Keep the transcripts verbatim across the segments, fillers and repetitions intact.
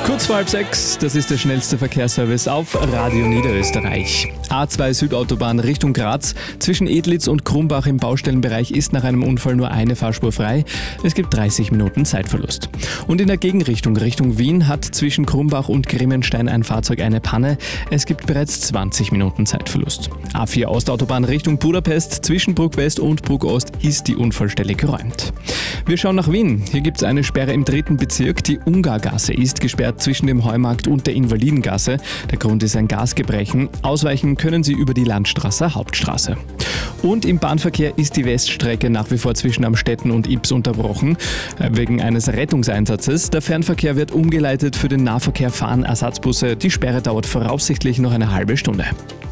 Kurz vor halb sechs, das ist der schnellste Verkehrsservice auf Radio Niederösterreich. A zwei Südautobahn Richtung Graz. Zwischen Edlitz und Krumbach im Baustellenbereich ist nach einem Unfall nur eine Fahrspur frei. Es gibt dreißig Minuten Zeitverlust. Und in der Gegenrichtung Richtung Wien hat zwischen Krumbach und Grimmenstein ein Fahrzeug eine Panne. Es gibt bereits zwanzig Minuten Zeitverlust. A vier Ostautobahn Richtung Budapest. Zwischen Bruck West und Bruck Ost ist die Unfallstelle geräumt. Wir schauen nach Wien. Hier gibt es eine Sperre im dritten Bezirk. Die Ungargasse ist gesperrt zwischen dem Heumarkt und der Invalidengasse. Der Grund ist ein Gasgebrechen. Ausweichen können Sie über die Landstrasser Hauptstraße. Und im Bahnverkehr ist die Weststrecke nach wie vor zwischen Amstetten und Ybbs unterbrochen, wegen eines Rettungseinsatzes. Der Fernverkehr wird umgeleitet, für den Nahverkehr fahren Ersatzbusse. Die Sperre dauert voraussichtlich noch eine halbe Stunde.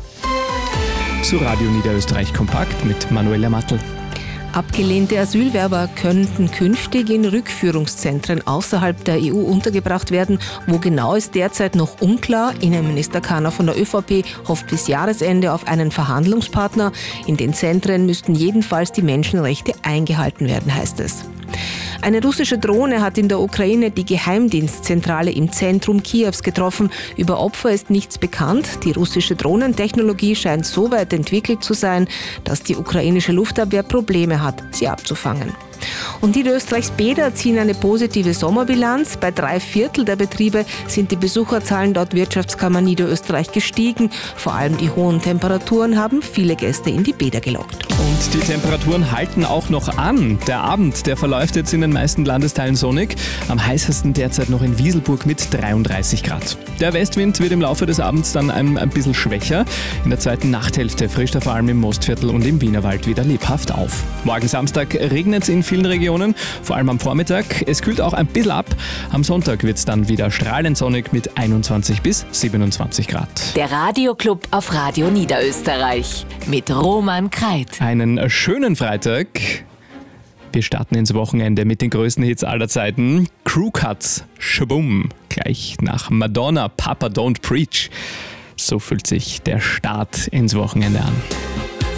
Zu Radio Niederösterreich Kompakt mit Manuela Mattel. Abgelehnte Asylwerber könnten künftig in Rückführungszentren außerhalb der E U untergebracht werden. Wo genau ist derzeit noch unklar. Innenminister Kahner von der ÖVP hofft bis Jahresende auf einen Verhandlungspartner. In den Zentren müssten jedenfalls die Menschenrechte eingehalten werden, heißt es. Eine russische Drohne hat in der Ukraine die Geheimdienstzentrale im Zentrum Kiews getroffen. Über Opfer ist nichts bekannt. Die russische Drohnentechnologie scheint so weit entwickelt zu sein, dass die ukrainische Luftabwehr Probleme hat, sie abzufangen. Und Niederösterreichs Bäder ziehen eine positive Sommerbilanz. Bei drei Viertel der Betriebe sind die Besucherzahlen laut Wirtschaftskammer Niederösterreich gestiegen. Vor allem die hohen Temperaturen haben viele Gäste in die Bäder gelockt. Und die Temperaturen halten auch noch an. Der Abend, der verläuft jetzt in den meisten Landesteilen sonnig. Am heißesten derzeit noch in Wieselburg mit dreiunddreißig Grad. Der Westwind wird im Laufe des Abends dann ein, ein bisschen schwächer. In der zweiten Nachthälfte frischt er vor allem im Mostviertel und im Wienerwald wieder lebhaft auf. Morgen Samstag regnet es in vielen Regionen, vor allem am Vormittag. Es kühlt auch ein bisschen ab. Am Sonntag wird es dann wieder strahlend sonnig mit einundzwanzig bis siebenundzwanzig Grad. Der Radioclub auf Radio Niederösterreich mit Roman Kreit. Einen schönen Freitag. Wir starten ins Wochenende mit den größten Hits aller Zeiten. Crew Cuts, Shabum. Gleich nach Madonna, Papa Don't Preach. So fühlt sich der Start ins Wochenende an.